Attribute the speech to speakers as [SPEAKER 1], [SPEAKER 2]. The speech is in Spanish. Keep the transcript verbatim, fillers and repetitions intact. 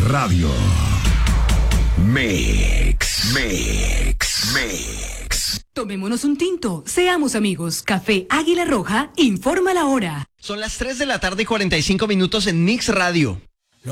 [SPEAKER 1] Radio. Mix, Mix, Mix.
[SPEAKER 2] Tomémonos un tinto, seamos amigos. Café Águila Roja informa la hora.
[SPEAKER 3] Son las tres de la tarde y cuarenta y cinco minutos en Mix Radio.